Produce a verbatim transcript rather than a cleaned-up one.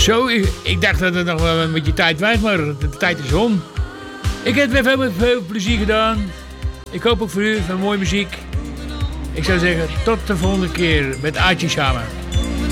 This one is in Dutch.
Zo, ik, ik dacht dat het nog wel een beetje tijd was, maar de tijd is om. Ik heb het weer veel, veel plezier gedaan. Ik hoop ook voor u van mooie muziek. Ik zou zeggen, tot de volgende keer met Aartje samen.